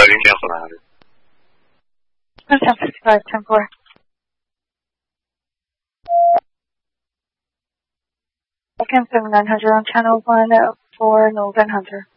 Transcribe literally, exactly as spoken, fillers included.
零点荷兰。 ten fifty-five, ten four. Again, seven nine hundred on channel one for Northern Hunter.